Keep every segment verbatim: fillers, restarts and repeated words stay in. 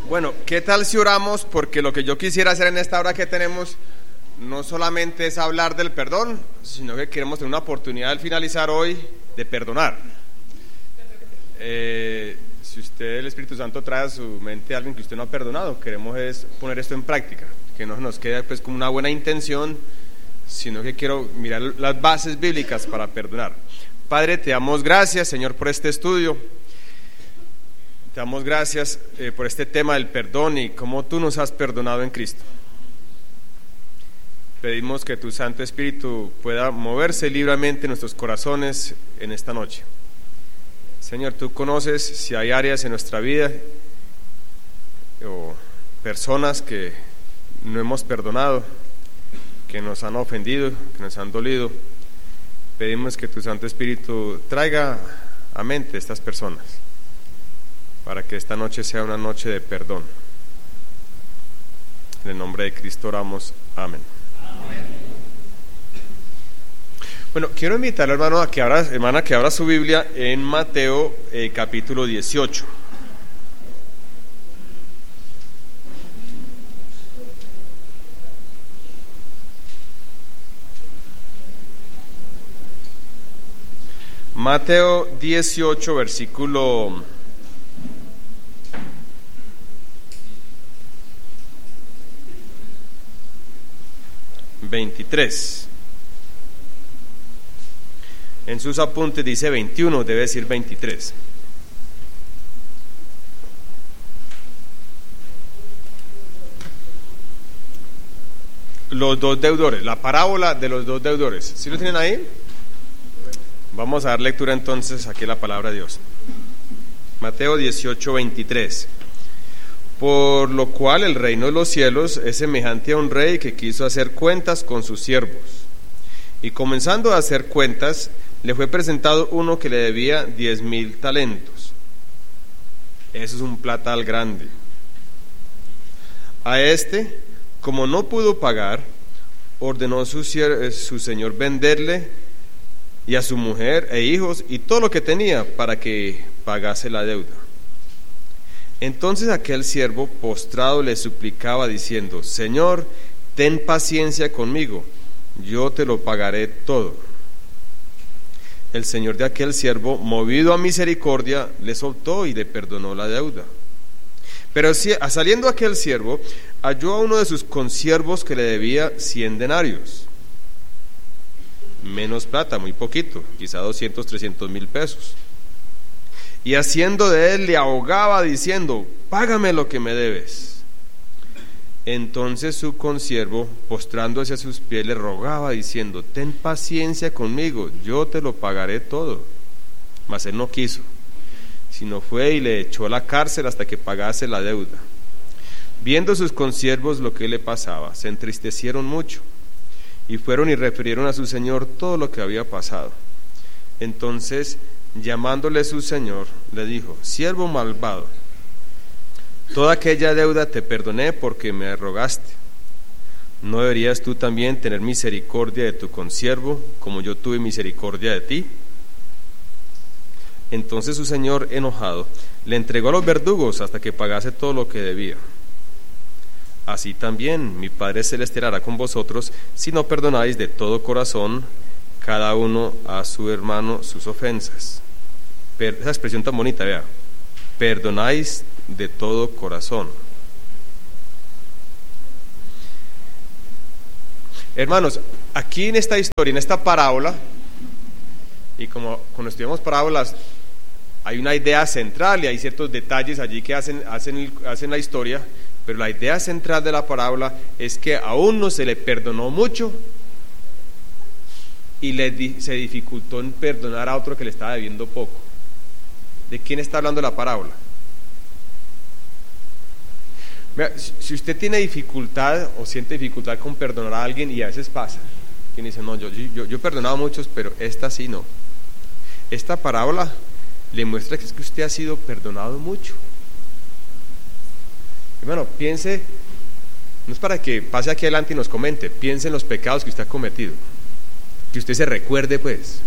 Bueno, ¿qué tal si oramos? Porque lo que yo quisiera hacer en esta hora que tenemos no solamente es hablar del perdón, sino que queremos tener una oportunidad al finalizar hoy de perdonar. Eh, si usted, el Espíritu Santo, trae a su mente a alguien que usted no ha perdonado, queremos es poner esto en práctica, que no nos quede pues como una buena intención, sino que quiero mirar las bases bíblicas para perdonar. Padre, te damos gracias, Señor, por este estudio. Te damos gracias eh, por este tema del perdón y cómo tú nos has perdonado en Cristo. Pedimos que tu Santo Espíritu pueda moverse libremente en nuestros corazones en esta noche. Señor, tú conoces si hay áreas en nuestra vida o personas que no hemos perdonado, que nos han ofendido, que nos han dolido. Pedimos que tu Santo Espíritu traiga a mente a estas personas, para que esta noche sea una noche de perdón. En el nombre de Cristo oramos. Amén. Amén. Bueno, quiero invitarle, hermano, a que abra, hermana, que abra su Biblia en Mateo eh, capítulo dieciocho. Mateo dieciocho, versículo veintitrés. En sus apuntes dice veintiuno, debe decir veintitrés. Los dos deudores, la parábola de los dos deudores. ¿Sí lo tienen ahí? Vamos a dar lectura entonces aquí a la palabra de Dios. Mateo dieciocho, veintitrés. Por lo cual el reino de los cielos es semejante a un rey que quiso hacer cuentas con sus siervos. Y comenzando a hacer cuentas, le fue presentado uno que le debía diez mil talentos. Eso es un platal grande. A este, como no pudo pagar, ordenó su, su señor venderle y a su mujer e hijos y todo lo que tenía para que pagase la deuda. Entonces aquel siervo postrado le suplicaba diciendo: Señor, ten paciencia conmigo, yo te lo pagaré todo. El señor de aquel siervo, movido a misericordia, le soltó y le perdonó la deuda. Pero si, saliendo aquel siervo, halló a uno de sus consiervos que le debía cien denarios, menos plata, muy poquito, quizá doscientos, trescientos mil pesos. Y haciendo de él le ahogaba diciendo: págame lo que me debes. Entonces su consiervo, postrándose a sus pies, le rogaba diciendo: ten paciencia conmigo, yo te lo pagaré todo. Mas él no quiso, sino fue y le echó a la cárcel hasta que pagase la deuda. Viendo sus consiervos lo que le pasaba, se entristecieron mucho y fueron y refirieron a su señor todo lo que había pasado. Entonces, llamándole su señor, le dijo: siervo malvado, toda aquella deuda te perdoné porque me rogaste. ¿No deberías tú también tener misericordia de tu consiervo, como yo tuve misericordia de ti? Entonces su señor, enojado, le entregó a los verdugos hasta que pagase todo lo que debía. Así también mi Padre Celestial hará con vosotros, si no perdonáis de todo corazón cada uno a su hermano sus ofensas. Per- esa expresión tan bonita, vea, perdonáis de todo corazón. Hermanos, aquí en esta historia, en esta parábola, y como cuando estudiamos parábolas, hay una idea central y hay ciertos detalles allí que hacen, hacen, hacen la historia, pero la idea central de la parábola es que a uno se le perdonó mucho y le di, se dificultó en perdonar a otro que le estaba debiendo poco. ¿De quién está hablando la parábola? Mira, si usted tiene dificultad o siente dificultad con perdonar a alguien, y a veces pasa, quien dice: no, yo, yo, yo he perdonado a muchos, pero esta sí no. Esta parábola le muestra que es que usted ha sido perdonado mucho. Hermano, piense, no es para que pase aquí adelante y nos comente, piense en los pecados que usted ha cometido, que usted se recuerde pues.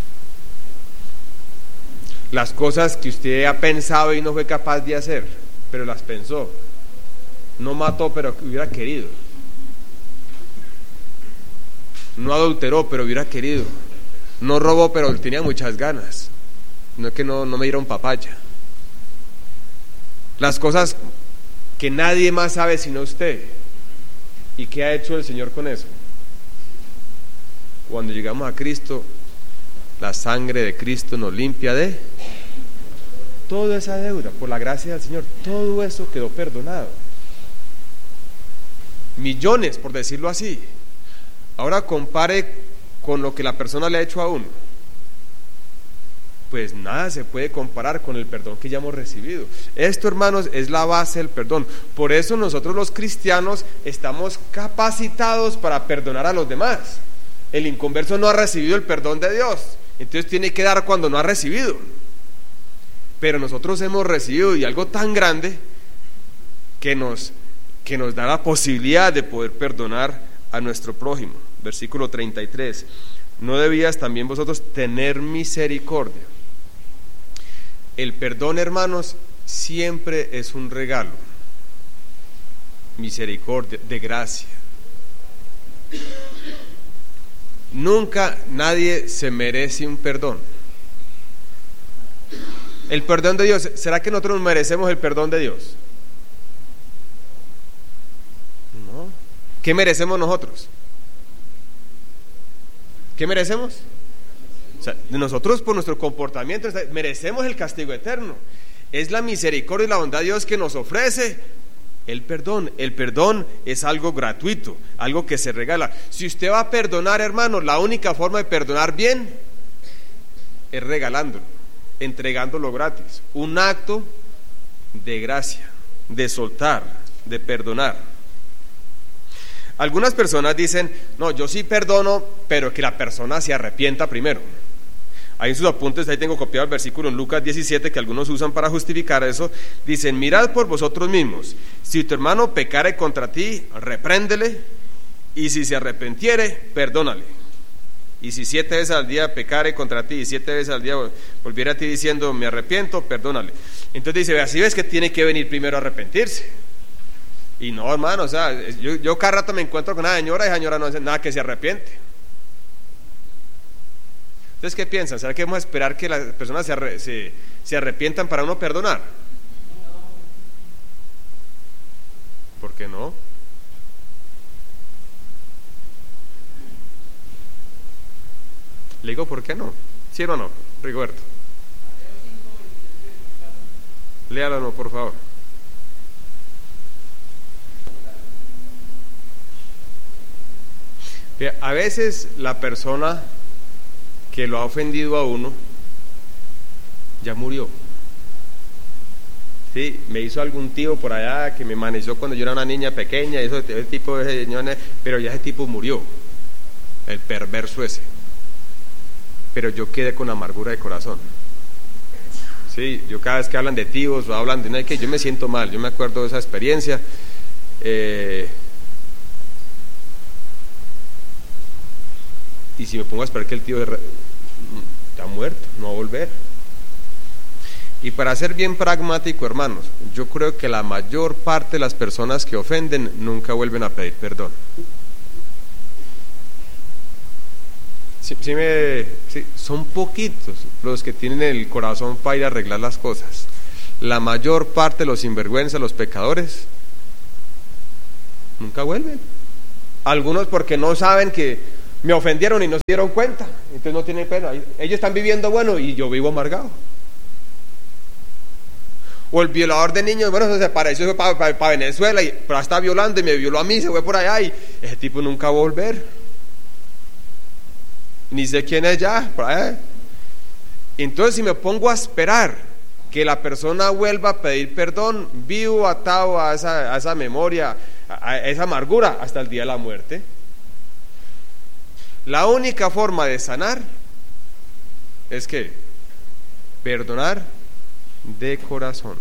Las cosas que usted ha pensado y no fue capaz de hacer, pero las pensó. No mató, pero hubiera querido. No adulteró, pero hubiera querido. No robó, pero tenía muchas ganas. No es que no, no me dieron papaya. Las cosas que nadie más sabe sino usted. ¿Y qué ha hecho el Señor con eso? Cuando llegamos a Cristo, la sangre de Cristo nos limpia de toda esa deuda. Por la gracia del Señor, todo eso quedó perdonado. Millones, por decirlo así. Ahora compare con lo que la persona le ha hecho a uno. Pues nada se puede comparar con el perdón que ya hemos recibido. Esto, hermanos, es la base del perdón. Por eso nosotros los cristianos estamos capacitados para perdonar a los demás. El inconverso no ha recibido el perdón de Dios, entonces tiene que dar cuando no ha recibido. Pero nosotros hemos recibido, y algo tan grande que nos, que nos da la posibilidad de poder perdonar a nuestro prójimo. Versículo treinta y tres. ¿No debías también vosotros tener misericordia? El perdón, hermanos, siempre es un regalo. Misericordia, de gracia. Nunca nadie se merece un perdón. El perdón de Dios, ¿será que nosotros merecemos el perdón de Dios? No. ¿Qué merecemos nosotros? ¿Qué merecemos? O sea, nosotros por nuestro comportamiento merecemos el castigo eterno. Es la misericordia y la bondad de Dios que nos ofrece el perdón. El perdón es algo gratuito, algo que se regala. Si usted va a perdonar, hermano, la única forma de perdonar bien es regalándolo, entregándolo gratis. Un acto de gracia, de soltar, de perdonar. Algunas personas dicen, no, yo sí perdono, pero que la persona se arrepienta primero. Ahí en sus apuntes, ahí tengo copiado el versículo en Lucas diecisiete, que algunos usan para justificar eso. Dicen, mirad por vosotros mismos, si tu hermano pecare contra ti, repréndele, y si se arrepentiere, perdónale. Y si siete veces al día pecare contra ti, y siete veces al día volviera a ti diciendo, me arrepiento, perdónale. Entonces dice, así ves que tiene que venir primero a arrepentirse. Y no, hermano, o sea, yo, yo cada rato me encuentro con una señora y esa señora no hace nada que se arrepiente. Entonces, ¿qué piensan? ¿Será que vamos a esperar que las personas se, arre, se, se arrepientan para uno perdonar? ¿Por qué no? Le digo, ¿por qué no? ¿Sí o no, Rigoberto? Léalo, no, por favor. A veces la persona que lo ha ofendido a uno ya murió. Sí, me hizo algún tío por allá que me amaneció cuando yo era una niña pequeña, eso, ese tipo de señores, pero ya ese tipo murió, el perverso ese. Pero yo quedé con amargura de corazón. Sí, yo cada vez que hablan de tíos o hablan de nada, que yo me siento mal, yo me acuerdo de esa experiencia. Eh, y si me pongo a esperar que el tío está muerto, no va a volver. Y para ser bien pragmático, hermanos, yo creo que la mayor parte de las personas que ofenden nunca vuelven a pedir perdón. Sí, sí me, sí, son poquitos los que tienen el corazón para ir a arreglar las cosas. La mayor parte de los sinvergüenzas, los pecadores, nunca vuelven. Algunos porque no saben que me ofendieron y no se dieron cuenta, entonces no tienen pena. Ellos están viviendo bueno y yo vivo amargado. O el violador de niños, bueno, se desapareció, fue para, para, para Venezuela, y, pero está violando y me violó a mí, se fue por allá y ese tipo nunca va a volver. Ni sé quién es ya, por allá. Entonces, si me pongo a esperar que la persona vuelva a pedir perdón, vivo atado a esa, a esa memoria, a esa amargura hasta el día de la muerte. La única forma de sanar es que perdonar de corazón.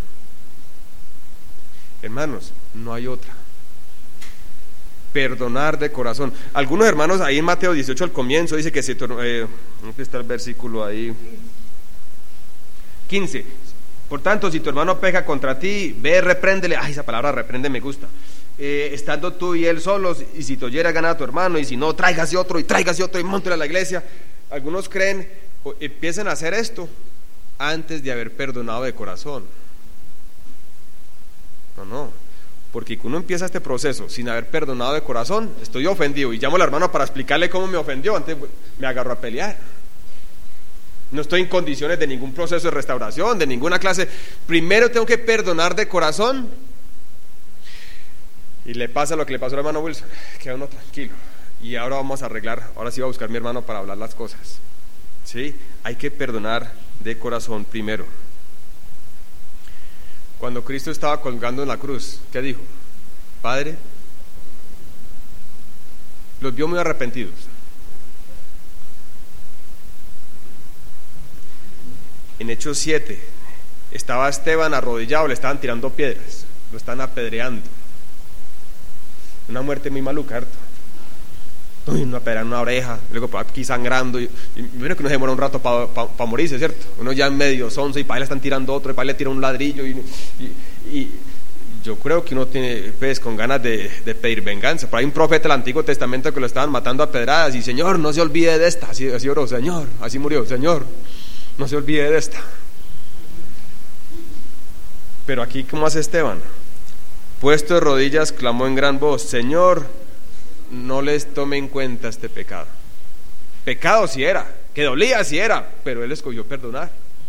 Hermanos, no hay otra. Perdonar de corazón. Algunos hermanos ahí en Mateo dieciocho al comienzo dice que si eh, ¿dónde está el versículo ahí? quince. Por tanto, si tu hermano peca contra ti, ve, repréndele. Ay, esa palabra reprende me gusta. Eh, estando tú y él solos, y si te oyera ganar a tu hermano, y si no, tráigase otro, y tráigase otro, y móntele a la iglesia. Algunos creen, o empiezan a hacer esto antes de haber perdonado de corazón. No, no, porque cuando uno empieza este proceso sin haber perdonado de corazón, estoy ofendido, y llamo al hermano para explicarle cómo me ofendió, antes me agarro a pelear. No estoy en condiciones de ningún proceso de restauración, de ninguna clase. Primero tengo que perdonar de corazón. Y le pasa lo que le pasó al hermano Wilson, queda uno tranquilo. Y ahora vamos a arreglar, ahora sí voy a buscar a mi hermano para hablar las cosas. ¿Sí? Hay que perdonar de corazón primero. Cuando Cristo estaba colgando en la cruz, ¿qué dijo? Padre, los vio muy arrepentidos. En Hechos siete estaba Esteban arrodillado, le estaban tirando piedras, lo están apedreando. Una muerte muy maluca, ¿cierto? Uy, una pedra en una oreja, luego aquí sangrando, y, y bueno, que uno se demora un rato para pa, pa morirse, ¿cierto? Uno ya en medio sonso, y para él le están tirando otro, y para él le tira un ladrillo, y, y, y yo creo que uno tiene, pues, con ganas de, de pedir venganza. Pero hay un profeta del Antiguo Testamento que lo estaban matando a pedradas, y Señor, no se olvide de esta, así, así oró, Señor, así murió, Señor, no se olvide de esta. Pero aquí, ¿cómo hace Esteban? Puesto de rodillas, clamó en gran voz, Señor, no les tome en cuenta este pecado. Pecado sí era, que dolía sí era, pero él escogió perdonar.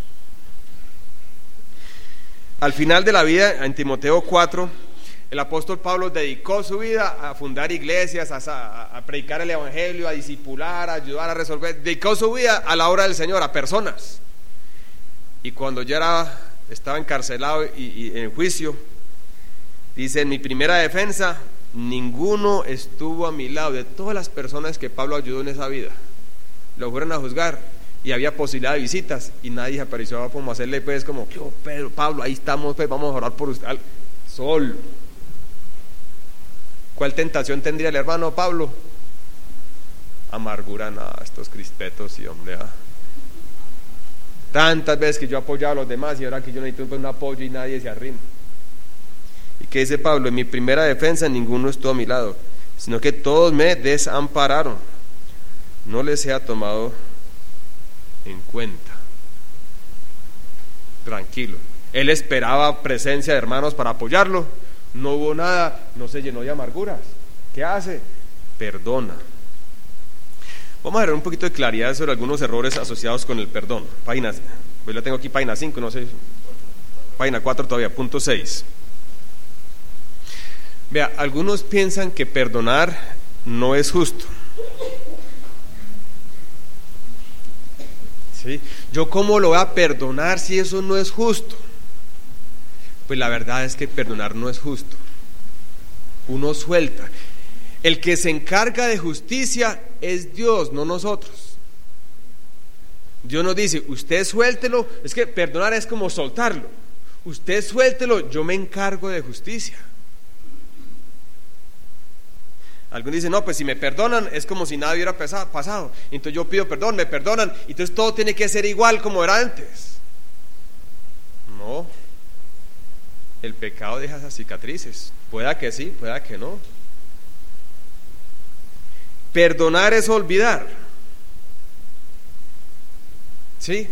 Al final de la vida, en Timoteo cuatro, el apóstol Pablo dedicó su vida a fundar iglesias, a, a, a predicar el evangelio, a discipular, a ayudar a resolver. Dedicó su vida a la obra del Señor, a personas. Y cuando ya era, estaba encarcelado y, y en juicio, dice, en mi primera defensa, ninguno estuvo a mi lado. De todas las personas que Pablo ayudó en esa vida, lo fueron a juzgar y había posibilidad de visitas y nadie apareció como hacerle, pues, como, yo, Pedro, Pablo, ahí estamos, pues, vamos a orar por usted. Solo. ¿Cuál tentación tendría el hermano Pablo? Amargura, nada, estos crispetos y hombre, ah. Tantas veces que yo apoyaba a los demás y ahora que yo necesito, pues, un apoyo y nadie se arrima. ¿Y qué dice Pablo? En mi primera defensa ninguno estuvo a mi lado, sino que todos me desampararon. No les he tomado en cuenta. Tranquilo. Él esperaba presencia de hermanos para apoyarlo. No hubo nada, no se llenó de amarguras. ¿Qué hace? Perdona. Vamos a ver un poquito de claridad sobre algunos errores asociados con el perdón. Página, pues la tengo aquí, página cinco, no sé. Página cuatro todavía, punto seis. Vea, algunos piensan que perdonar no es justo. ¿Sí? ¿Yo cómo lo voy a perdonar si eso no es justo? Pues la verdad es que perdonar no es justo. Uno suelta. El que se encarga de justicia es Dios, no nosotros. Dios nos dice, usted suéltelo. Es que perdonar es como soltarlo. Usted suéltelo, yo me encargo de justicia. Algunos dicen, no, pues si me perdonan es como si nada hubiera pasado. Entonces yo pido perdón, me perdonan, entonces todo tiene que ser igual como era antes. No. El pecado deja esas cicatrices. Pueda que sí, pueda que no. Perdonar es olvidar. ¿Sí?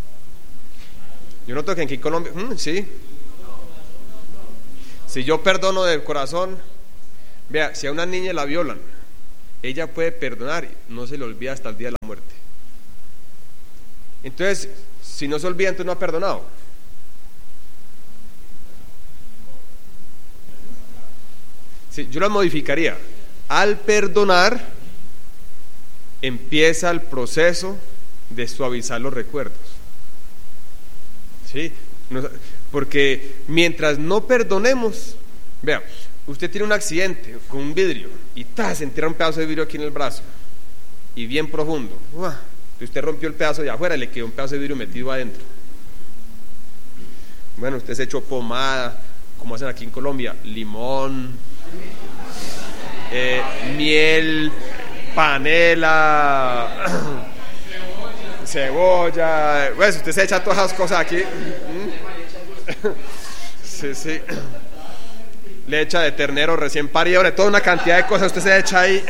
Yo noto que aquí en Colombia, ¿hmm? Sí. Si yo perdono del corazón, vea, si a una niña la violan, ella puede perdonar, no se le olvida hasta el día de la muerte. Entonces, si no se olvida, entonces no ha perdonado. Sí, yo la modificaría. Al perdonar, empieza el proceso de suavizar los recuerdos. ¿Sí? Porque mientras no perdonemos, vea, usted tiene un accidente con un vidrio y ¡tas! Se entierra un pedazo de vidrio aquí en el brazo y bien profundo. ¡Uah! Usted rompió el pedazo de afuera y le quedó un pedazo de vidrio metido adentro. Bueno, usted se echó pomada, como hacen aquí en Colombia, limón, eh, miel, panela, cebolla. Pues usted se echa todas esas cosas aquí. ¿Mm? Sí, sí. Leche de ternero recién parido, de toda una cantidad de cosas usted se echa ahí.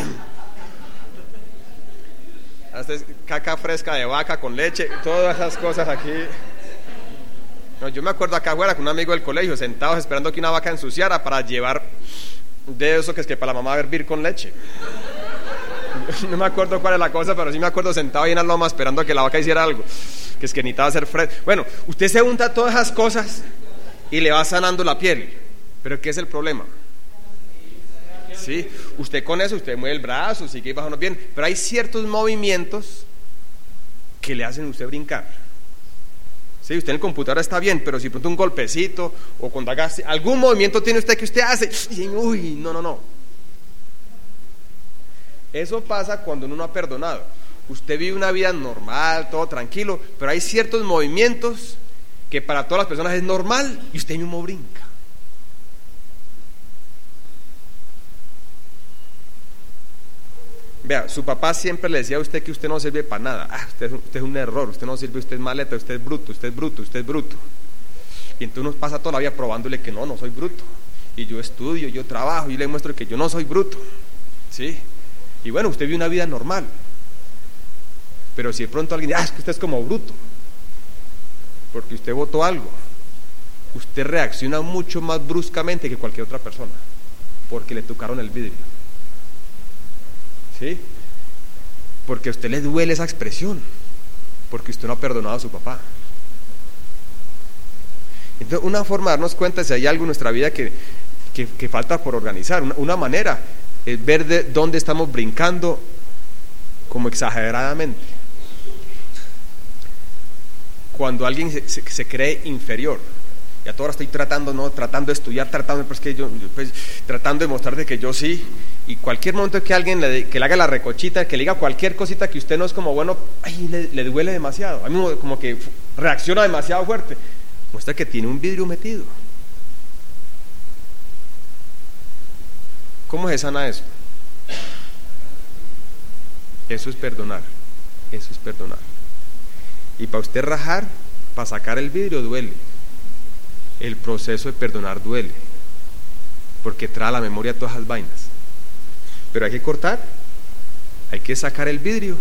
Hasta caca fresca de vaca con leche, todas esas cosas aquí. No, yo me acuerdo acá afuera con un amigo del colegio, sentados esperando que una vaca ensuciara para llevar de eso que es que para la mamá hervir con leche. No me acuerdo cuál es la cosa, pero sí me acuerdo sentado ahí en la loma esperando a que la vaca hiciera algo, que es que necesitaba hacer fresco. Bueno, usted se unta todas esas cosas y le va sanando la piel, pero ¿qué es el problema? Sí, usted con eso, usted mueve el brazo, sigue bajando bien, pero hay ciertos movimientos que le hacen a usted brincar. Sí, usted en el computador está bien, pero si pronto un golpecito o cuando haga algún movimiento tiene usted que usted hace, y, uy, no, no, no. Eso pasa cuando uno no ha perdonado. Usted vive una vida normal, todo tranquilo, pero hay ciertos movimientos que para todas las personas es normal y usted mismo brinca. Vea, su papá siempre le decía a usted que usted no sirve para nada. Ah, usted, usted es un error, usted no sirve, usted es maleta, usted es bruto, usted es bruto, usted es bruto. Y entonces uno pasa toda la vida probándole que no, no soy bruto. Y yo estudio, yo trabajo y le muestro que yo no soy bruto. ¿Sí? Y bueno, usted vive una vida normal. Pero si de pronto alguien dice, ah, es que usted es como bruto, porque usted votó algo, usted reacciona mucho más bruscamente que cualquier otra persona, porque le tocaron el vidrio. ¿Sí? Porque a usted le duele esa expresión, porque usted no ha perdonado a su papá. Entonces, una forma de darnos cuenta si hay algo en nuestra vida que, que, que falta por organizar, una, una manera es ver de dónde estamos brincando como exageradamente. Cuando alguien se, se, se cree inferior, y a toda hora estoy tratando, no, tratando de estudiar, tratando, pues que yo, pues, tratando de mostrarte que yo sí, y cualquier momento que alguien le, que le haga la recochita, que le diga cualquier cosita que usted no es como bueno, ay, le, le duele demasiado, a mí como que reacciona demasiado fuerte, muestra que tiene un vidrio metido. ¿Cómo se sana eso? Eso es perdonar, eso es perdonar. Y para usted rajar, para sacar el vidrio duele. El proceso de perdonar duele, porque trae a la memoria todas esas vainas. Pero hay que cortar, hay que sacar el vidrio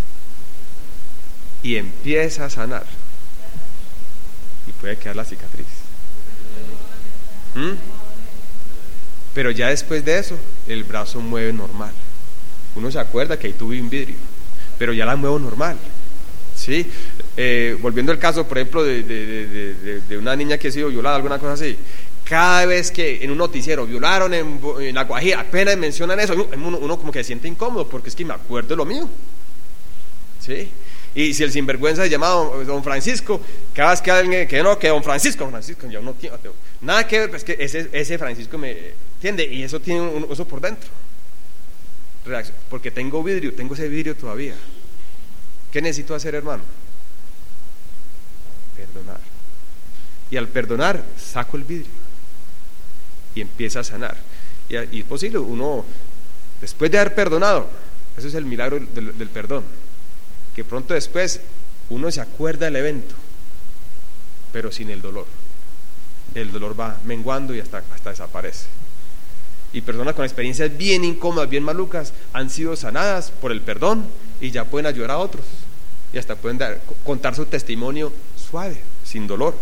y empieza a sanar. Y puede quedar la cicatriz. ¿Mm? Pero ya después de eso, el brazo mueve normal. Uno se acuerda que ahí tuve un vidrio, pero ya la muevo normal. ¿Sí? Eh, volviendo al caso, por ejemplo, de, de, de, de, de una niña que ha sido violada, alguna cosa así. Cada vez que en un noticiero violaron en, en La Guajira, apenas mencionan eso, uno, uno como que se siente incómodo, porque es que me acuerdo de lo mío. ¿Sí? Y si el sinvergüenza es llamado don Francisco, cada vez que alguien que no, que don Francisco, don Francisco, ya uno tiene nada que ver, pues que ese, ese Francisco me entiende, y eso tiene un, eso por dentro. Reacción, porque tengo vidrio, tengo ese vidrio todavía. ¿Qué necesito hacer, hermano? Perdonar. Y al perdonar, saco el vidrio y empieza a sanar. Y, y es posible, uno, después de haber perdonado, eso es el milagro del, del perdón, que pronto después uno se acuerda del evento, pero sin el dolor. El dolor va menguando y hasta, hasta desaparece. Y personas con experiencias bien incómodas, bien malucas, han sido sanadas por el perdón y ya pueden ayudar a otros. Y hasta pueden dar, contar su testimonio suave, sin dolor.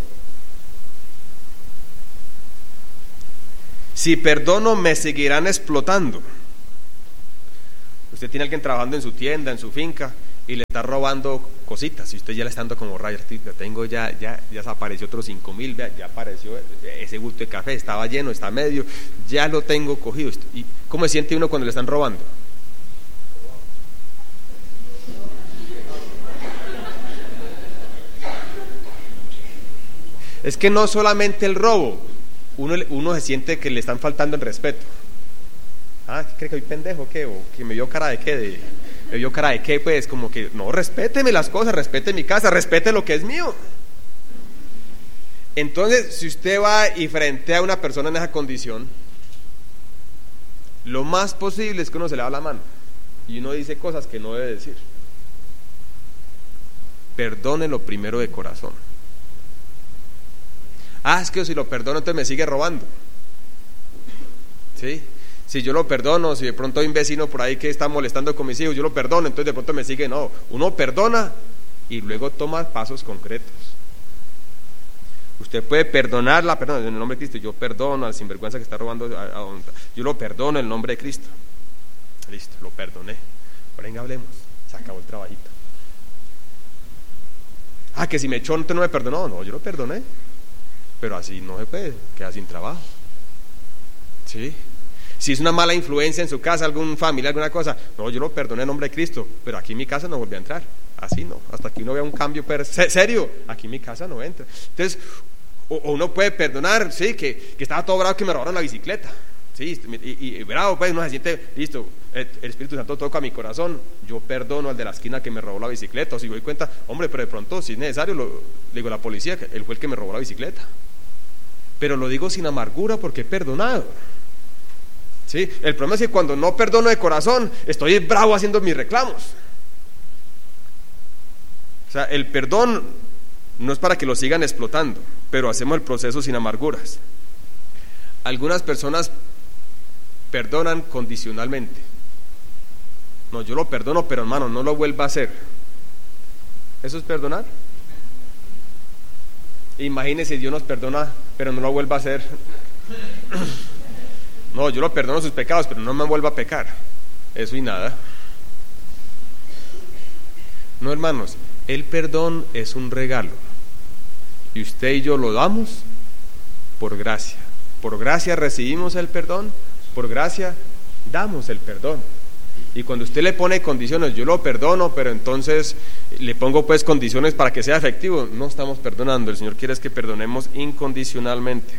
Si perdono, me seguirán explotando. Usted tiene a alguien trabajando en su tienda, en su finca, y le está robando cositas, y usted ya le está dando como raya, yo tengo ya, ya, ya desapareció otros cinco mil, vea, ya apareció ese gusto de café, estaba lleno, está medio, ya lo tengo cogido. ¿Y cómo se siente uno cuando le están robando? Es que no solamente el robo, uno, uno se siente que le están faltando el respeto. Ah, ¿cree que soy pendejo qué? ¿O que me vio cara de qué? De, me vio cara de qué, pues como que no, respéteme las cosas, respete mi casa, respete lo que es mío. Entonces, si usted va y frente a una persona en esa condición, lo más posible es que uno se le da la mano y uno dice cosas que no debe decir. Perdónelo primero de corazón. Ah, es que si lo perdono entonces me sigue robando. ¿Sí? Si yo lo perdono, si de pronto hay un vecino por ahí que está molestando con mis hijos, yo lo perdono, entonces de pronto me sigue. No, uno perdona y luego toma pasos concretos. Usted puede perdonar la persona en el nombre de Cristo. Yo perdono al sinvergüenza que está robando. A, a, yo lo perdono en el nombre de Cristo. Listo, lo perdoné. Ahora venga, hablemos. Se acabó el trabajito. Ah, que si me echó, no me perdonó. No, yo lo perdoné. Pero así no se puede, queda sin trabajo. ¿Sí? Si es una mala influencia en su casa, algún familiar, alguna cosa, no, yo lo perdoné en nombre de Cristo, pero aquí en mi casa no volvió a entrar. Así no, hasta que uno vea un cambio, pero serio, aquí en mi casa no entra. Entonces, o, o uno puede perdonar, sí, que, que estaba todo bravo que me robaron la bicicleta. Sí, y, y, y bravo, pues uno se siente, listo, el, el Espíritu Santo toca mi corazón, yo perdono al de la esquina que me robó la bicicleta. O si me doy cuenta, hombre, pero de pronto, si es necesario, lo, le digo a la policía que él fue el que me robó la bicicleta. Pero lo digo sin amargura porque he perdonado. ¿Sí? El problema es que cuando no perdono de corazón, estoy bravo haciendo mis reclamos. O sea, el perdón no es para que lo sigan explotando, pero hacemos el proceso sin amarguras. Algunas personas perdonan condicionalmente. No, yo lo perdono, pero hermano, no lo vuelva a hacer. ¿Eso es perdonar? Imagínese, Dios nos perdona, pero no lo vuelva a hacer. No, yo lo perdono sus pecados, pero no me vuelva a pecar. Eso y nada. No, hermanos, el perdón es un regalo. Y usted y yo lo damos por gracia. Por gracia recibimos el perdón, por gracia damos el perdón. Y cuando usted le pone condiciones, yo lo perdono, pero entonces le pongo pues condiciones para que sea efectivo, no estamos perdonando. El Señor quiere es que perdonemos incondicionalmente.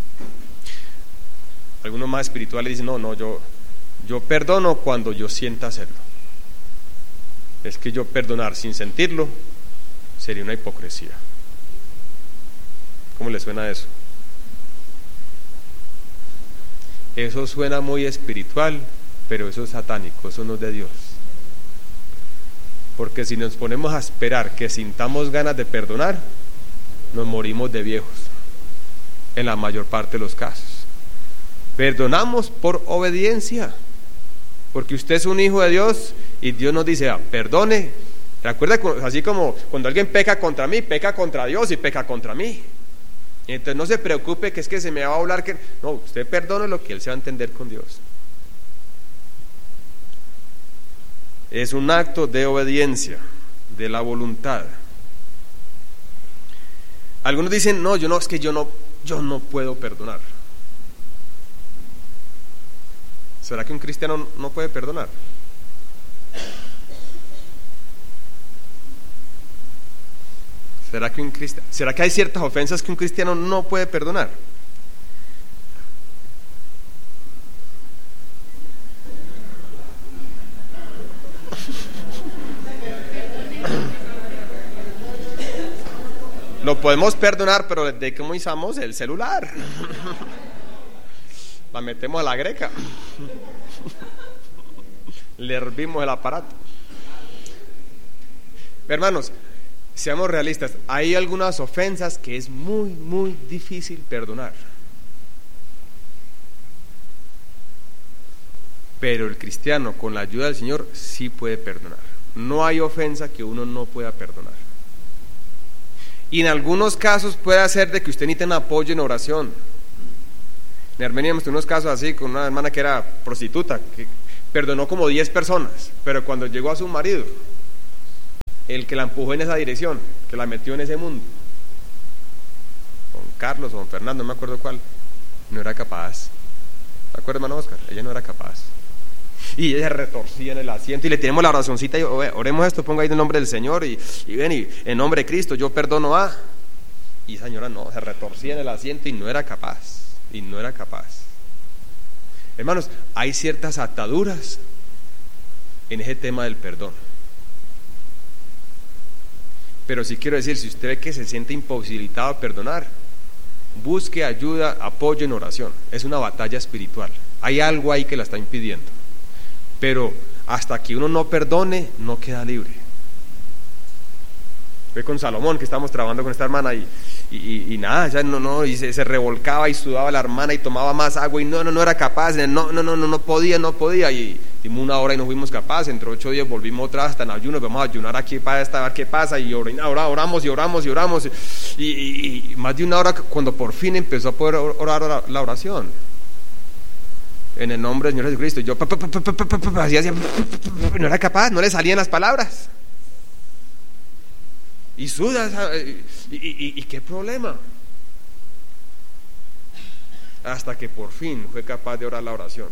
Algunos más espirituales dicen, no, no, yo, yo perdono cuando yo sienta hacerlo. Es que yo perdonar sin sentirlo sería una hipocresía. ¿Cómo le suena eso? Eso suena muy espiritual, pero eso es satánico, eso no es de Dios. Porque si nos ponemos a esperar que sintamos ganas de perdonar, nos morimos de viejos, en la mayor parte de los casos. Perdonamos por obediencia, porque usted es un hijo de Dios y Dios nos dice, ah, perdone. Recuerda, así como cuando alguien peca contra mí, peca contra Dios y peca contra mí. Entonces no se preocupe que es que se me va a hablar que... No, usted perdone lo que Él se va a entender con Dios. Es un acto de obediencia, de la voluntad. Algunos dicen, no, yo no, es que yo no, yo no puedo perdonar. ¿Será que un cristiano no puede perdonar? ¿Será que un cristiano, ¿será que hay ciertas ofensas que un cristiano no puede perdonar? Lo podemos perdonar, pero desde que usamos el celular, la metemos a la greca, le hervimos el aparato. Hermanos, seamos realistas, hay algunas ofensas que es muy, muy difícil perdonar. Pero el cristiano, con la ayuda del Señor, sí puede perdonar. No hay ofensa que uno no pueda perdonar. Y en algunos casos puede hacer de que usted necesite apoyo en oración. En Armenia hemos tenido unos casos así, con una hermana que era prostituta, que perdonó como diez personas, pero cuando llegó a su marido, el que la empujó en esa dirección, que la metió en ese mundo, don Carlos o don Fernando, no me acuerdo cuál, no era capaz. ¿Se acuerda, hermano Oscar? Ella no era capaz. Y ella se retorcía en el asiento y le tenemos la oracioncita y oremos esto, ponga ahí en el nombre del Señor y, y ven, y en nombre de Cristo yo perdono a... Y esa señora no, se retorcía en el asiento y no era capaz, y no era capaz. Hermanos, hay ciertas ataduras en ese tema del perdón. Pero sí quiero decir, si usted ve que se siente imposibilitado a perdonar, busque ayuda, apoyo en oración. Es una batalla espiritual, hay algo ahí que la está impidiendo. Pero hasta que uno no perdone, no queda libre. Ve con Salomón, que estamos trabajando con esta hermana, y, y, y, y nada, ya no, no, y se, se revolcaba y sudaba la hermana y tomaba más agua y no, no, no era capaz, no, no, no, no, no podía, no podía, y dimos una hora y no fuimos capaces, entre ocho días volvimos otra vez hasta en ayuno, vamos a ayunar aquí para esta, a ver qué pasa, y ahora oramos y oramos y oramos, y, y, y más de una hora cuando por fin empezó a poder orar, orar la oración, en el nombre del Señor Jesucristo, yo hacía así, no era capaz, no le salían las palabras, y sudas, y, y, y qué problema, hasta que por fin fue capaz de orar la oración.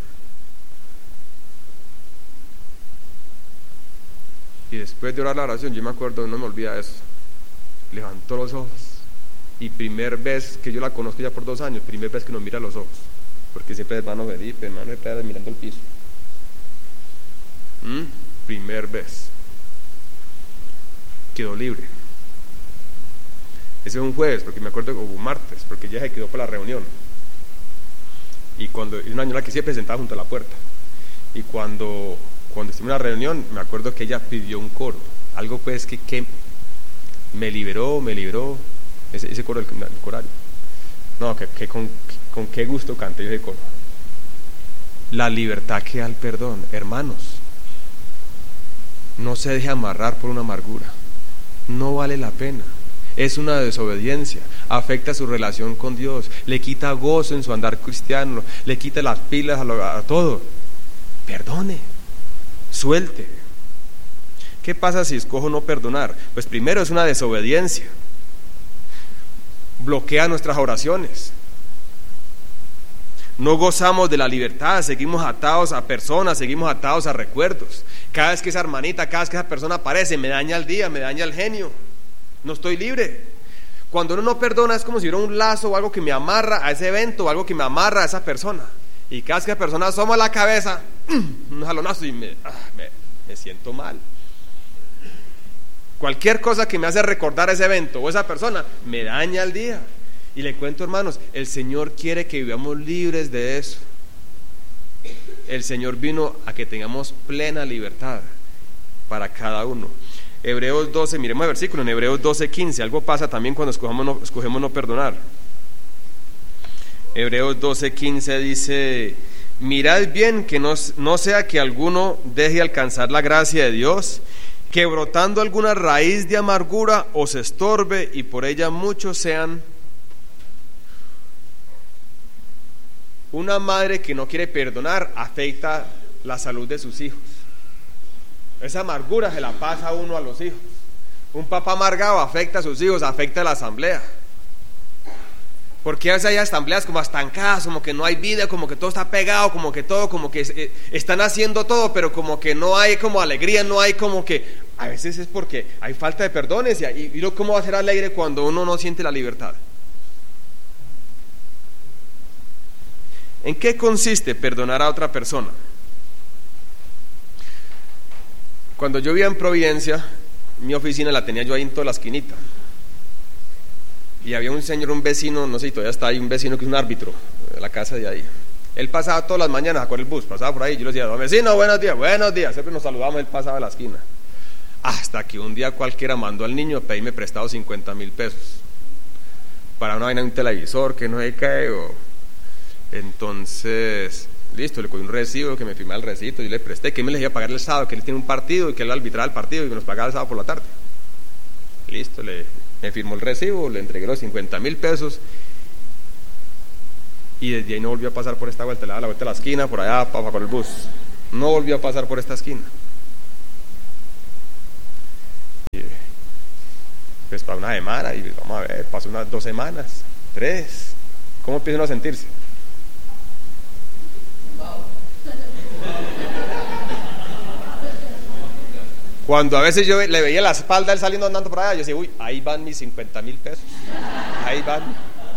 Y después de orar la oración, yo me acuerdo, no me olvida eso, levantó los ojos, y primer vez que yo la conozco ya por dos años, primer vez que nos mira a los ojos, porque siempre es hermano Felipe, hermano Felipe mirando el piso. ¿Mm? Primer vez quedó libre. Ese fue un jueves, porque me acuerdo, o un martes, porque ya se quedó para la reunión. Y cuando, una señora que se presentaba junto a la puerta, y cuando cuando estuve en una reunión, me acuerdo que ella pidió un coro, algo pues que, que me liberó, me liberó, ese, ese coro, el, el corario, no, que, que con, con qué gusto canté yo ese coro. La libertad que da el perdón, hermanos, no se deje amarrar por una amargura, no vale la pena, es una desobediencia, afecta su relación con Dios, le quita gozo en su andar cristiano, le quita las pilas a, lo, a todo. Perdone, suelte. ¿Qué pasa si escojo no perdonar? Pues primero es una desobediencia, bloquea nuestras oraciones, no gozamos de la libertad, seguimos atados a personas, seguimos atados a recuerdos. Cada vez que esa hermanita, cada vez que esa persona aparece, me daña el día, me daña el genio, no estoy libre. Cuando uno no perdona es como si hubiera un lazo o algo que me amarra a ese evento, o algo que me amarra a esa persona, y cada vez que la persona asoma la cabeza, un jalonazo y me, ah, me, me siento mal. Cualquier cosa que me hace recordar ese evento o esa persona me daña el día. Y le cuento, hermanos, el Señor quiere que vivamos libres de eso. El Señor vino a que tengamos plena libertad para cada uno. Hebreos doce, miremos el versículo, en Hebreos doce, quince, algo pasa también cuando escogemos no, escogemos no perdonar. Hebreos doce, quince dice: mirad bien que no, no sea que alguno deje alcanzar la gracia de Dios, que brotando alguna raíz de amargura os estorbe y por ella muchos sean. Una madre que no quiere perdonar afecta la salud de sus hijos. Esa amargura se la pasa uno a los hijos. Un papá amargado afecta a sus hijos, afecta a la asamblea. Porque a veces hay asambleas como estancadas, como que no hay vida, como que todo está pegado, como que todo, como que eh, están haciendo todo, pero como que no hay como alegría, no hay como que... A veces es porque hay falta de perdones, y, y, y ¿cómo va a ser alegre cuando uno no siente la libertad? ¿En qué consiste perdonar a otra persona? Cuando yo vivía en Providencia, mi oficina la tenía yo ahí en toda la esquinita. Y había un señor, un vecino, no sé si todavía está ahí, un vecino que es un árbitro de la casa de ahí. Él pasaba todas las mañanas a correr el bus, pasaba por ahí, yo le decía: vecino, buenos días, buenos días, siempre nos saludábamos, él pasaba a la esquina. Hasta que un día cualquiera mandó al niño a pedirme prestado cincuenta mil pesos para una vaina de un televisor que no sé qué, o... Entonces, listo, le cogí un recibo, que me firmaba el recibo, yo le presté, que me le iba a pagar el sábado, que él tiene un partido y que él arbitraba el partido y que nos pagaba el sábado por la tarde. Listo, le, me firmó el recibo, le entregué los cincuenta mil pesos y desde ahí no volvió a pasar por esta vuelta, le daba la vuelta a la esquina, por allá, para con el bus, no volvió a pasar por esta esquina. Y, pues para una semana, y vamos a ver, pasó unas dos semanas, tres, ¿cómo empiezan a sentirse? Cuando a veces yo le veía la espalda él saliendo andando por allá, yo decía: uy, ahí van mis cincuenta mil pesos, ahí van.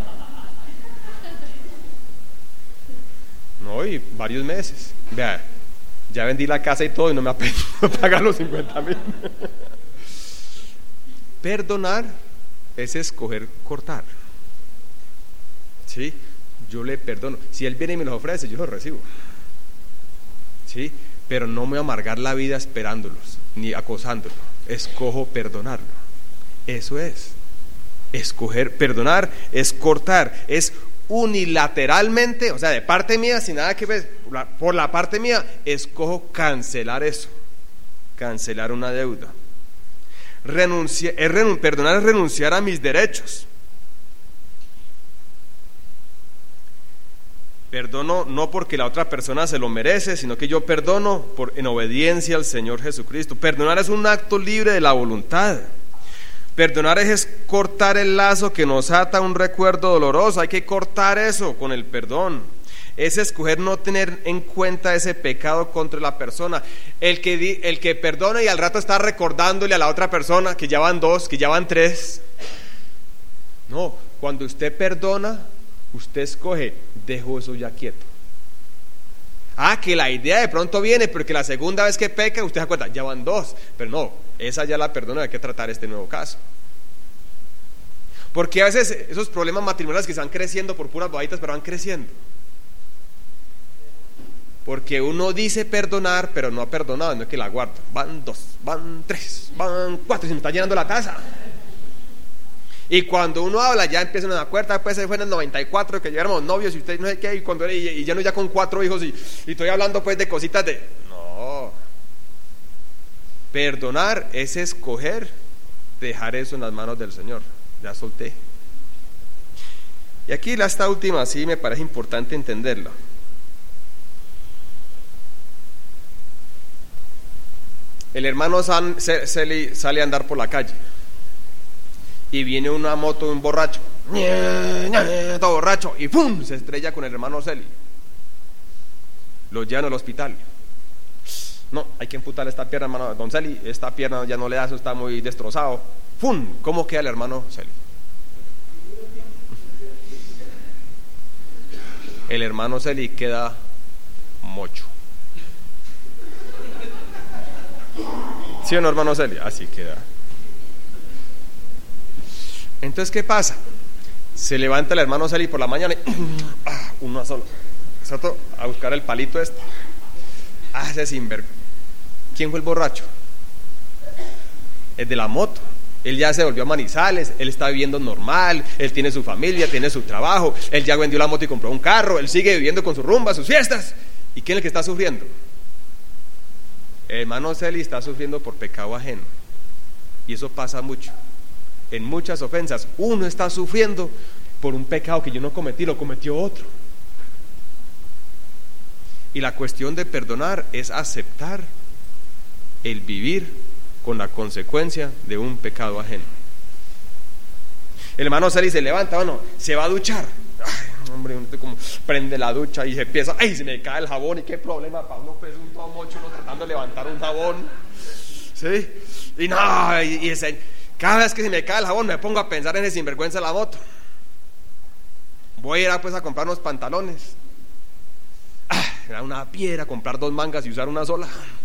No, y varios meses. Vea, ya vendí la casa y todo y no me ha pedido pagar los cincuenta mil. Perdonar es escoger cortar. ¿Sí? Yo le perdono. Si él viene y me los ofrece, yo los recibo. ¿Sí? Pero no me voy a amargar la vida esperándolos ni acosándolo. Escojo perdonarlo. Eso es. Escoger, perdonar es cortar, es unilateralmente, o sea, de parte mía, sin nada que ver, por la parte mía, escojo cancelar eso, cancelar una deuda. Renuncia, es renun, perdonar es renunciar a mis derechos. Perdono no porque la otra persona se lo merece, sino que yo perdono por, en obediencia al Señor Jesucristo. Perdonar es un acto libre de la voluntad. Perdonar es cortar el lazo que nos ata a un recuerdo doloroso. Hay que cortar eso con el perdón. Es escoger no tener en cuenta ese pecado contra la persona. El que, di, el que perdona y al rato está recordándole a la otra persona que ya van dos, que ya van tres. No, cuando usted perdona, usted escoge, dejo eso ya quieto. Ah, que la idea de pronto viene, porque la segunda vez que peca, usted se acuerda, ya van dos, pero no, esa ya la perdona, hay que tratar este nuevo caso. Porque a veces esos problemas matrimoniales que están creciendo por puras bobaditas, pero van creciendo. Porque uno dice perdonar, pero no ha perdonado, no es que la guarda. Van dos, van tres, van cuatro, y se me está llenando la taza. Y cuando uno habla, ya empieza una cuarta, pues se fue en el noventa y cuatro que ya éramos novios y usted no sé qué, y, cuando, y, y ya no ya con cuatro hijos, y, y estoy hablando pues de cositas de... No. Perdonar es escoger dejar eso en las manos del Señor. Ya solté. Y aquí la esta última sí me parece importante entenderla. El hermano San, se, se, sale a andar por la calle y viene una moto de un borracho, todo borracho, y ¡pum!, se estrella con el hermano Celi. Lo llevan al hospital. No, hay que amputarle esta pierna, hermano Don Celi, esta pierna ya no le da, eso está muy destrozado. ¡Pum! ¿Cómo queda el hermano Celi? El hermano Celi queda mocho. ¿Sí o no, hermano Celi? Así queda. Entonces, ¿qué pasa? Se levanta el hermano Celi por la mañana y ah, uno solo, exacto, a buscar el palito este. Ah, ese sinvergüenza. ¿Quién fue el borracho? El de la moto. Él ya se volvió a Manizales, él está viviendo normal, él tiene su familia, tiene su trabajo, él ya vendió la moto y compró un carro, él sigue viviendo con sus rumbas, sus fiestas. ¿Y quién es el que está sufriendo? El hermano Celi está sufriendo por pecado ajeno. Y eso pasa mucho. En muchas ofensas, uno está sufriendo por un pecado que yo no cometí, lo cometió otro. Y la cuestión de perdonar es aceptar el vivir con la consecuencia de un pecado ajeno. El hermano Celi se levanta, bueno, se va a duchar. Ay, hombre, uno como prende la ducha y se empieza, ay, se me cae el jabón, y qué problema para uno, pues un todo mocho, uno tratando de levantar un jabón, ¿sí? Y no, y, y ese, cada vez que se me cae el jabón me pongo a pensar en ese sinvergüenza de la moto. Voy a ir pues a comprar unos pantalones. Ah, era una piedra comprar dos mangas y usar una sola.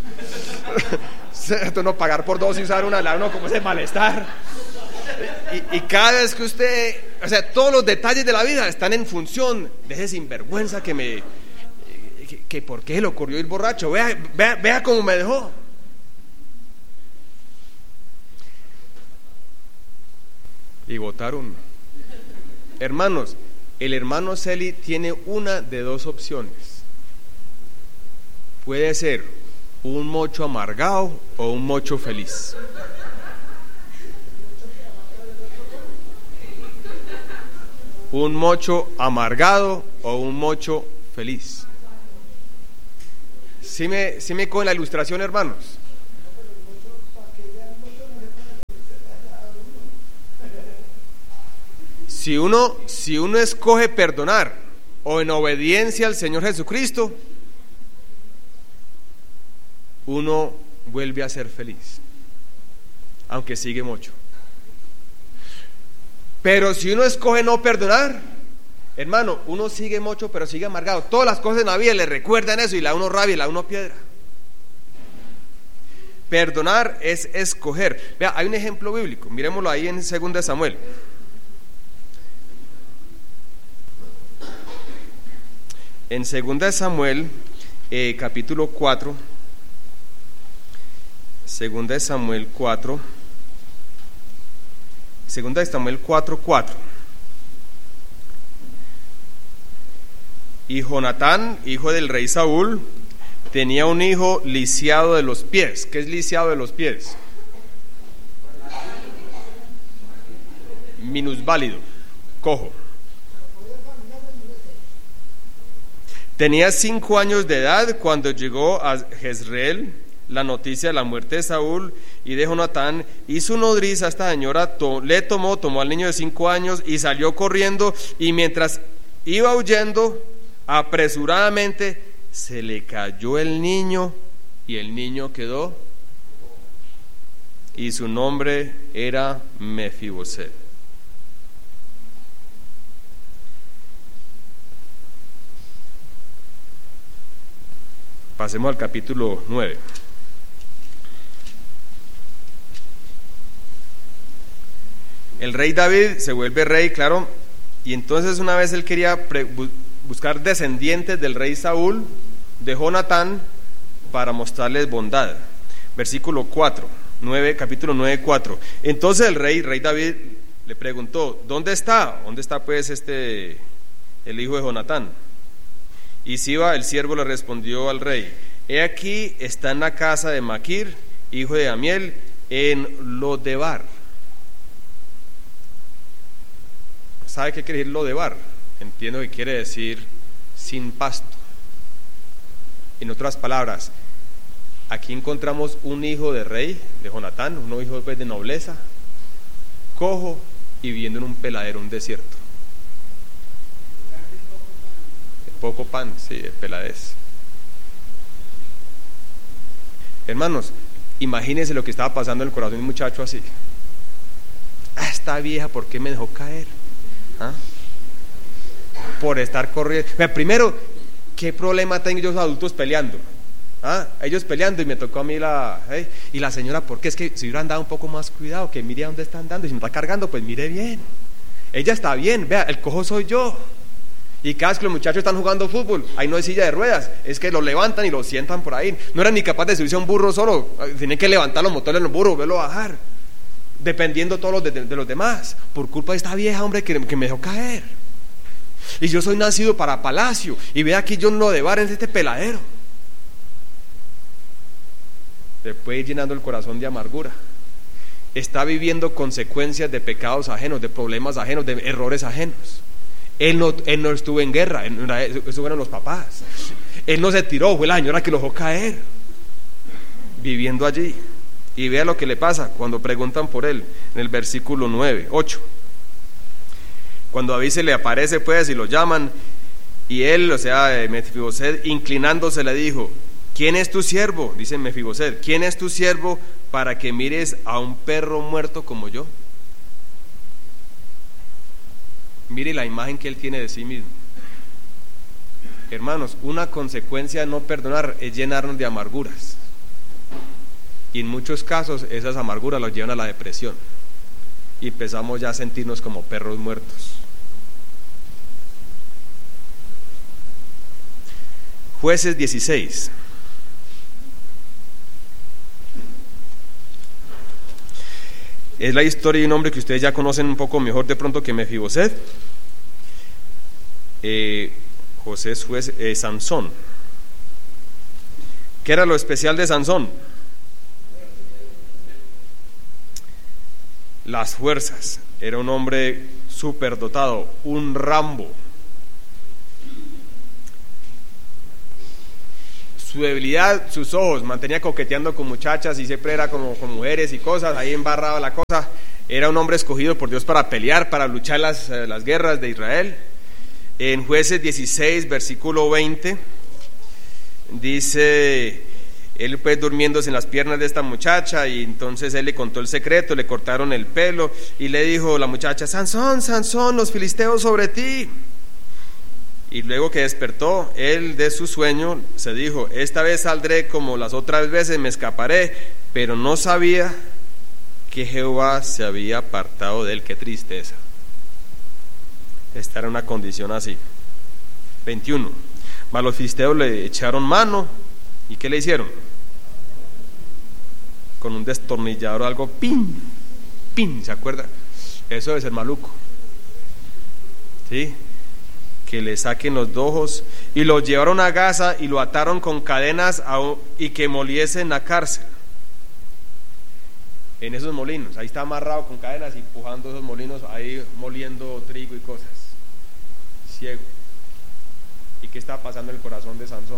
Esto no, pagar por dos y usar una, la uno como ese malestar. Y, y cada vez que usted, o sea, todos los detalles de la vida están en función de ese sinvergüenza que me, que, que por qué le ocurrió ir borracho. Vea, vea, vea cómo me dejó. Y votaron. Hermanos, el hermano Celi tiene una de dos opciones. Puede ser un mocho amargado o un mocho feliz. Un mocho amargado o un mocho feliz. ¿Sí me, sí me cogen la ilustración, hermanos? Si uno, si uno escoge perdonar o en obediencia al Señor Jesucristo, uno vuelve a ser feliz, aunque sigue mucho. Pero si uno escoge no perdonar, hermano, uno sigue mucho, pero sigue amargado. Todas las cosas en la vida le recuerdan eso y la uno rabia y la uno piedra. Perdonar es escoger. Vea, hay un ejemplo bíblico, miremoslo ahí en Segunda de Samuel. En Segunda de Samuel, eh, capítulo cuatro, Segunda de Samuel cuatro, Segunda de Samuel cuatro cuatro. Y Jonatán, hijo del rey Saúl, tenía un hijo lisiado de los pies. ¿Qué es lisiado de los pies? Minusválido, cojo. Tenía cinco años de edad cuando llegó a Jezreel la noticia de la muerte de Saúl y de Jonatán, y su nodriza, esta señora, to, le tomó, tomó al niño de cinco años y salió corriendo, y mientras iba huyendo, apresuradamente se le cayó el niño y el niño quedó, y su nombre era Mefiboset. Pasemos al capítulo nueve. El rey David se vuelve rey, claro, y entonces una vez él quería pre- buscar descendientes del rey Saúl, de Jonatán, para mostrarles bondad. Versículo cuatro, nueve, capítulo nueve, cuatro. Entonces el rey, rey David, le preguntó: ¿dónde está? ¿Dónde está pues este, el hijo de Jonatán? Y Siba, el siervo, le respondió al rey: he aquí, está en la casa de Maquir, hijo de Amiel, en Lodebar. ¿Sabe qué quiere decir Lodebar? Entiendo que quiere decir sin pasto. En otras palabras, aquí encontramos un hijo de rey, de Jonatán, un hijo pues, de nobleza, cojo y viviendo en un peladero, un desierto. Poco pan, sí, peladez. Hermanos, imagínense lo que estaba pasando en el corazón de un muchacho así. Ah, esta vieja, ¿por qué me dejó caer? ¿Ah? Por estar corriendo. Primero, ¿qué problema tengo yo los adultos peleando? ¿Ah? Ellos peleando y me tocó a mí la... ¿eh? Y la señora, ¿por qué? Es que si hubieran dado un poco más cuidado, que mire a dónde están dando, y si me está cargando, pues mire bien. Ella está bien, vea, el cojo soy yo. Y cada vez que los muchachos están jugando fútbol, ahí no hay silla de ruedas, es que lo levantan y lo sientan por ahí. No eran ni capaces de subirse a un burro solo, tienen que levantar los motores de los burros, verlo bajar, dependiendo todos los de, de los demás, por culpa de esta vieja, hombre, que, que me dejó caer. Y yo soy nacido para palacio, y ve aquí yo en Lodebar, en este peladero. Después ir llenando el corazón de amargura. Está viviendo consecuencias de pecados ajenos, de problemas ajenos, de errores ajenos. Él no, él no estuvo en guerra, eso fueron los papás. Él no se tiró, fue la señora que lo dejó caer, viviendo allí. Y vea lo que le pasa cuando preguntan por él, en el versículo nueve, ocho. Cuando David se le aparece pues y lo llaman, y él, o sea, Mefiboset, inclinándose le dijo: ¿quién es tu siervo? Dice Mefiboset, ¿quién es tu siervo para que mires a un perro muerto como yo? Mire la imagen que él tiene de sí mismo. Hermanos, una consecuencia de no perdonar es llenarnos de amarguras, y en muchos casos esas amarguras los llevan a la depresión y empezamos ya a sentirnos como perros muertos. Jueces dieciséis. Es la historia de un hombre que ustedes ya conocen un poco mejor de pronto que Mefiboset. Eh, José fue eh, Sansón. ¿Qué era lo especial de Sansón? Las fuerzas. Era un hombre superdotado, un Rambo. Su debilidad, sus ojos, mantenía coqueteando con muchachas y siempre era como con mujeres y cosas, ahí embarraba la cosa. Era un hombre escogido por Dios para pelear, para luchar las, las guerras de Israel. En Jueces dieciséis, versículo veinte, dice, él pues durmiéndose en las piernas de esta muchacha, y entonces él le contó el secreto, le cortaron el pelo, y le dijo la muchacha: Sansón, Sansón, los filisteos sobre ti. Y luego que despertó él de su sueño, se dijo: esta vez saldré como las otras veces, me escaparé. Pero no sabía que Jehová se había apartado de él. Qué tristeza. Esta era una condición así. veintiuno. Mas los filisteos le echaron mano. ¿Y qué le hicieron? Con un destornillador o algo, pin, pin, ¿se acuerda? Eso debe ser maluco, ¿sí? Que le saquen los ojos, y lo llevaron a Gaza y lo ataron con cadenas a, y que moliese en la cárcel, en esos molinos. Ahí está amarrado con cadenas y empujando esos molinos, ahí moliendo trigo y cosas, ciego. ¿Y qué estaba pasando en el corazón de Sansón?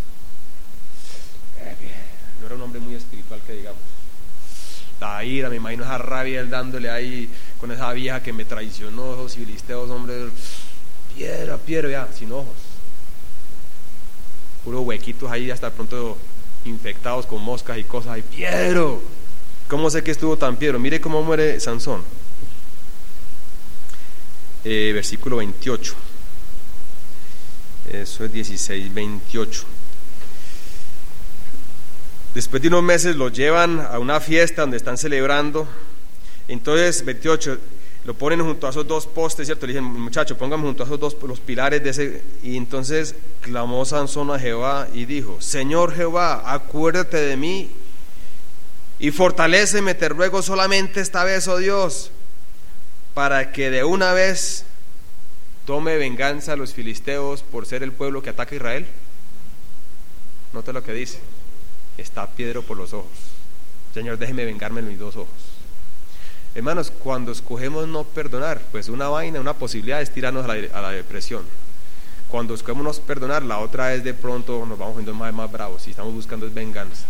No era un hombre muy espiritual, que digamos. La ira, me imagino esa rabia, él dándole ahí con esa vieja que me traicionó, esos filisteos, hombre, piedra, piedra, ya, sin ojos, puros huequitos ahí, hasta pronto infectados con moscas y cosas ahí. Piedro, ¿cómo sé que estuvo tan piedro? Mire cómo muere Sansón. Eh, versículo veintiocho, eso es dieciséis, veintiocho. Después de unos meses lo llevan a una fiesta donde están celebrando. Entonces, veintiocho, lo ponen junto a esos dos postes, ¿cierto? Le dicen, muchacho, póngame junto a esos dos, los pilares de ese. Y entonces clamó Sansón a Jehová y dijo, Señor Jehová, acuérdate de mí y fortaléceme, te ruego solamente esta vez, oh Dios, para que de una vez tome venganza a los filisteos por ser el pueblo que ataca a Israel. Nota lo que dice. Está piedro por los ojos. Señor, déjeme vengarme en mis dos ojos. Hermanos, cuando escogemos no perdonar, pues una vaina, una posibilidad es tirarnos a la, a la depresión. Cuando escogemos no perdonar, la otra es de pronto nos vamos viendo más, más bravos y estamos buscando es venganza.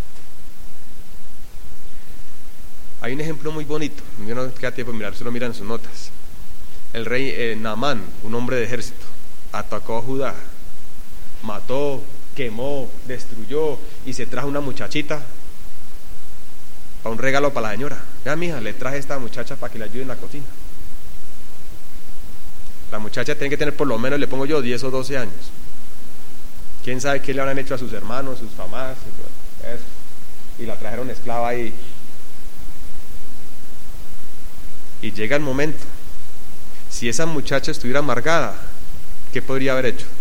Hay un ejemplo muy bonito, yo no queda tiempo de mirar, solo miran sus notas. El rey eh, Naamán, un hombre de ejército, atacó a Judá, mató, quemó, destruyó y se trajo una muchachita para un regalo para la señora. Ya, mija, le traje a esta muchacha para que le ayude en la cocina. La muchacha tiene que tener por lo menos, le pongo yo, diez o doce años. Quién sabe qué le habrán hecho a sus hermanos, sus mamás, eso. Y la trajeron esclava ahí. Y llega el momento, si esa muchacha estuviera amargada, ¿qué podría haber hecho?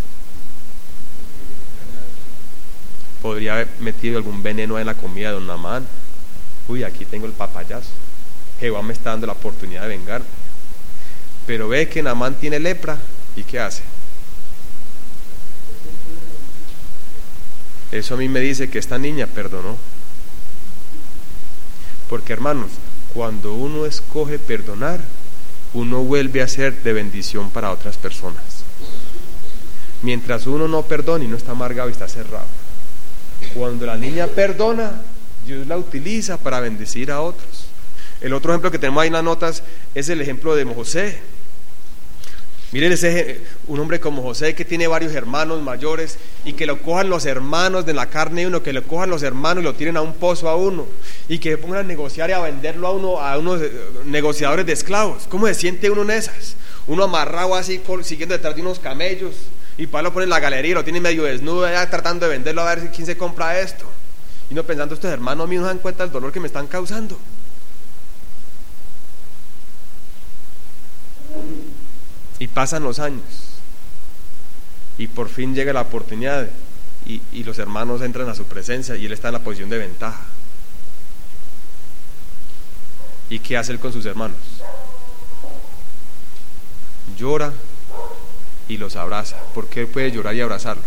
Podría haber metido algún veneno en la comida de don Naamán. Uy, aquí tengo el papayazo, Jehová me está dando la oportunidad de vengarme. Pero ve que Naamán tiene lepra, ¿y qué hace? Eso a mí me dice que esta niña perdonó. Porque, hermanos, cuando uno escoge perdonar, uno vuelve a ser de bendición para otras personas. Mientras uno no perdona y no está amargado y está cerrado. Cuando la niña perdona, Dios la utiliza para bendecir a otros. El otro ejemplo que tenemos ahí en las notas es el ejemplo de José. Miren ese, un hombre como José que tiene varios hermanos mayores y que lo cojan los hermanos de la carne de uno, que lo cojan los hermanos y lo tiren a un pozo a uno y que se pongan a negociar y a venderlo a uno a unos negociadores de esclavos. ¿Cómo se siente uno en esas? Uno amarrado así, siguiendo detrás de unos camellos, y para lo ponen en la galería y lo tienen medio desnudo allá tratando de venderlo a ver quién se compra esto, y no pensando, estos hermanos míos no dan cuenta del dolor que me están causando. Y pasan los años y por fin llega la oportunidad y, y los hermanos entran a su presencia y él está en la posición de ventaja. ¿Y qué hace él con sus hermanos? Llora y los abraza. ¿Por qué puede llorar y abrazarlos?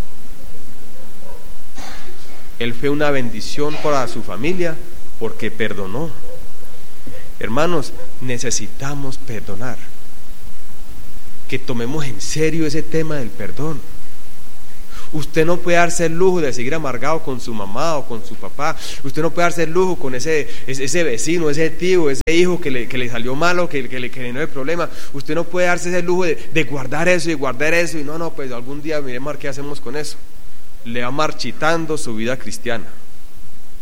Él fue una bendición para su familia porque perdonó. Hermanos, necesitamos perdonar. Que tomemos en serio ese tema del perdón. Usted no puede darse el lujo de seguir amargado con su mamá o con su papá. Usted no puede darse el lujo con ese, ese vecino, ese tío, ese hijo que le, que le salió malo, que, que le generó el problema. Usted no puede darse ese lujo de, de guardar eso y guardar eso. Y no, no, pues algún día miremos qué hacemos con eso. Le va marchitando su vida cristiana.